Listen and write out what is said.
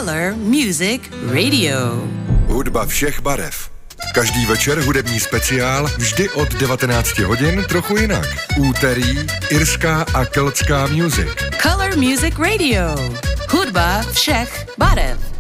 Color Music Radio. Hudba všech barev. Každý večer hudební speciál, vždy od 19 hodin, trochu jinak. Úterý, irská a keltská music. Color Music Radio. Hudba všech barev.